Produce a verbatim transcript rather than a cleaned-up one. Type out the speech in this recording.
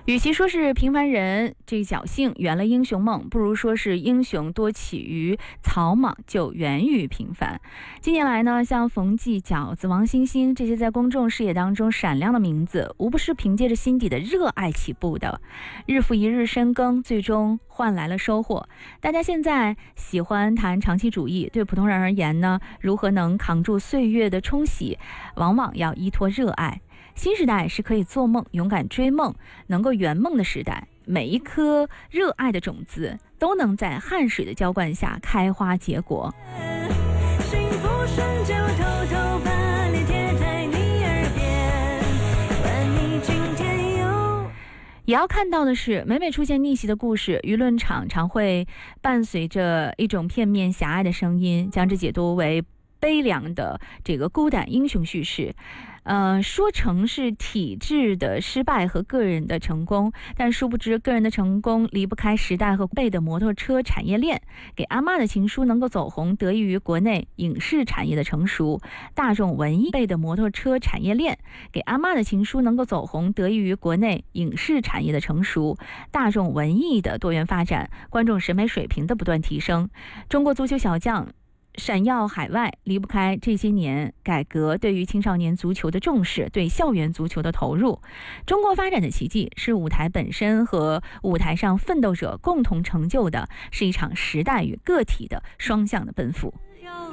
与其说是平凡人这侥幸圆了英雄梦，不如说是英雄多起于草莽，就源于平凡。近年来呢，像冯骥、饺子、王星星这些在公众视野当中闪亮的名字，无不是凭借着心底的热爱起步的，日复一日深耕，最终换来了收获。大家现在喜欢谈长期主义，对普通人而言呢，如何能扛住岁月的冲洗，往往要依托热爱。新时代是可以做梦、勇敢追梦、能够圆梦的时代。每一颗热爱的种子都能在汗水的浇灌下开花结果。 幸福双脚偷偷把脸贴在你耳边，问你今天有。 也要看到的是，每每出现逆袭的故事，舆论场常会伴随着一种片面狭隘的声音，将之解读为悲凉的这个孤胆英雄叙事，呃，说成是体制的失败和个人的成功，但殊不知个人的成功离不开时代和背的摩托车产业链。给阿嬷的情书能够走红，得益于国内影视产业的成熟；大众文艺背的摩托车产业链，给阿嬷的情书能够走红，得益于国内影视产业的成熟；大众文艺的多元发展，观众审美水平的不断提升。中国足球小将闪耀海外，离不开这些年改革对于青少年足球的重视，对校园足球的投入。中国发展的奇迹是舞台本身和舞台上奋斗者共同成就的，是一场时代与个体的双向的奔赴。